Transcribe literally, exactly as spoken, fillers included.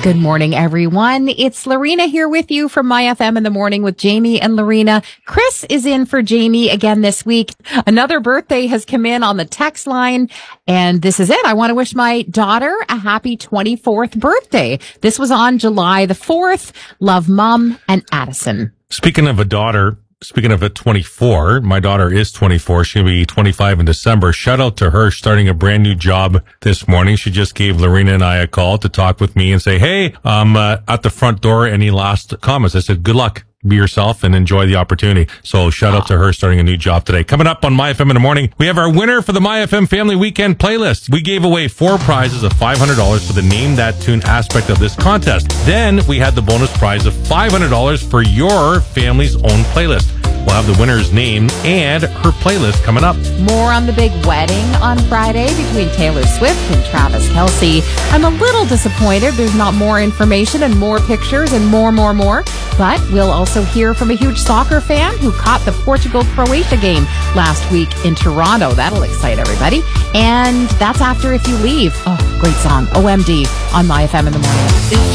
Good morning, everyone. It's Lorena here with you from My F M in the morning with Jamie and Lorena. Chris is in for Jamie again this week. Another birthday has come in on the text line, and this is it. I want to wish my daughter a happy twenty-fourth birthday. This was on July the fourth. Love, Mom and Addison. Speaking of a daughter, speaking of a twenty-four, my daughter is twenty-four. She'll be twenty-five in December. Shout out to her starting a brand new job this morning. She just gave Lorena and I a call to talk with me and say, hey, I'm uh, at the front door. Any last comments? I said, good luck. Be yourself and enjoy the opportunity. So shout out to her starting a new job today. Coming up on My F M in the morning, we have our winner for the My F M Family Weekend playlist. We gave away four prizes of five hundred dollars for the Name That Tune aspect of this contest. Then we had the bonus prize of five hundred dollars for your family's own playlist. We'll have the winner's name and her playlist coming up. More on the big wedding on Friday between Taylor Swift and Travis Kelce. I'm a little disappointed there's not more information and more pictures and more, more, more. But we'll also hear from a huge soccer fan who caught the Portugal-Croatia game last week in Toronto. That'll excite everybody. And that's after If You Leave. Oh, great song. O M D on My F M in the morning.